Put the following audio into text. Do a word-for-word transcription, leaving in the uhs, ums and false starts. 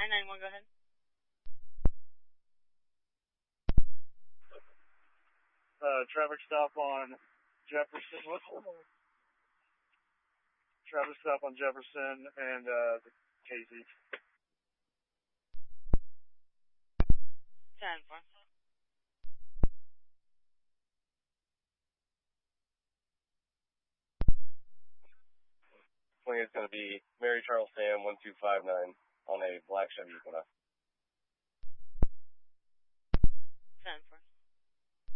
I nine one, go ahead. Uh, traffic stop on Jefferson. What's the name? Traffic stop on Jefferson and uh, Casey. ten four. I think it's going to be Mary Charles Sam one two five nine on a black Chevy Equinox.